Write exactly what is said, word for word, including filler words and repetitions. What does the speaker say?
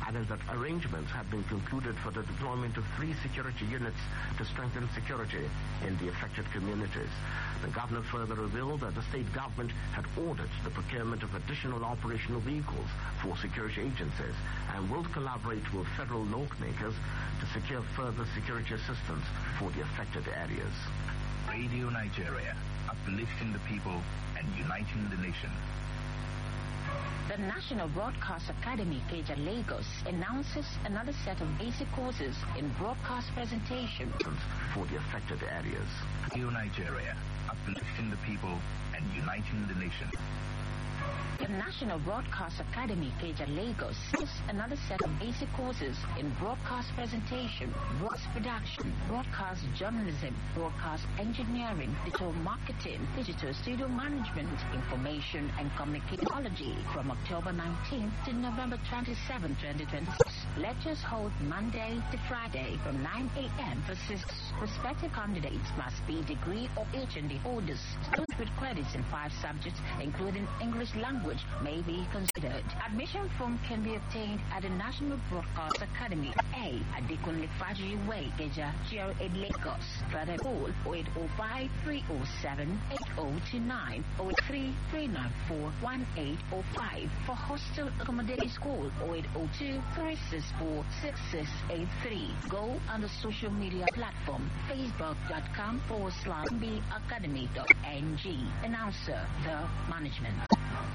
adding that arrangements had been concluded for the deployment of three security units to strengthen security in the affected communities. The governor further revealed that the state government had ordered the procurement of additional operational vehicles for security agencies and will collaborate with federal lawmakers to secure further security assistance for the affected areas. Radio Nigeria, uplifting the people and uniting the nation. The National Broadcast Academy, Keja, Lagos, announces another set of basic courses in broadcast presentation for the affected areas. Radio Nigeria, uplifting the people and uniting the nation. The National Broadcast Academy, Keja, Lagos, is another set of basic courses in broadcast presentation, broadcast production, broadcast journalism, broadcast engineering, digital marketing, digital studio management, information and communication technology from October nineteenth to November twenty-seventh, twenty twenty-six. Lectures hold Monday to Friday from nine a.m. for six. Prospective candidates must be degree or H N D holders. Students with credits in five subjects, including English language, may be considered. Admission form can be obtained at the National Broadcast Academy, A, Adekunle Faji Way, Keja, G R A Lagos. Further call oh eight oh five, three oh seven, eight oh two nine, oh eight three, three nine four, one eight oh five. For hostel accommodation school, oh eight oh two, three six four, six six eight three. Go on the social media platform, facebook.com forward slash B Academy.ng. Announcer, the management.